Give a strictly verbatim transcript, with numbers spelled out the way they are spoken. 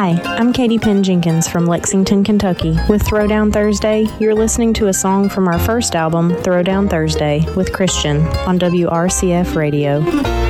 Hi, I'm Katie Penn Jenkins from Lexington, Kentucky. With Throwdown Thursday, you're listening to a song from our first album, Throwdown Thursday, with Christian on W R C F Radio.